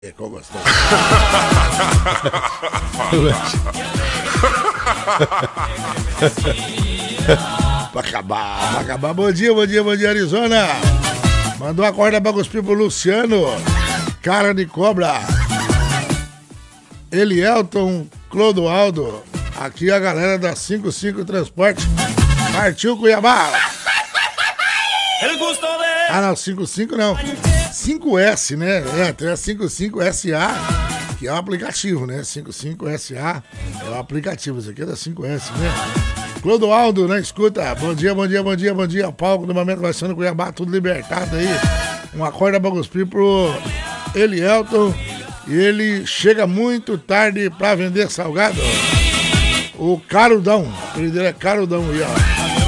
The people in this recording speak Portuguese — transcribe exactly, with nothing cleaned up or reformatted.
É, qual gostou? Pra acabar, pra acabar. Bom dia, bom dia, bom dia, Arizona. Mandou a corda pra cuspir pro Luciano. Cara de cobra. Elielton, Clodoaldo. Aqui a galera da cinquenta e cinco Transporte. Partiu Cuiabá. Ah, não, cinquenta e cinco não. cinco S, né? É, tem a cinquenta e cinco S A, que é um aplicativo, né? cinquenta e cinco S A é um aplicativo. Isso aqui é da cinco S, né? Clodoaldo, né? Escuta. Bom dia, bom dia, bom dia, bom dia. Palco do momento vai sendo Cuiabá, tudo libertado aí. Uma corda pra cuspir pro Elielton. E ele chega muito tarde pra vender salgado. O Carudão. O apelido dele é Carudão aí, ó.